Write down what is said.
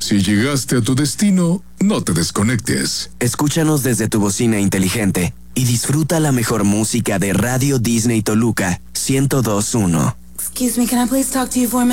Si llegaste a tu destino, no te desconectes. Escúchanos desde tu bocina inteligente y disfruta la mejor música de Radio Disney Toluca 102.1. Excuse me, can I please talk to you for a minute?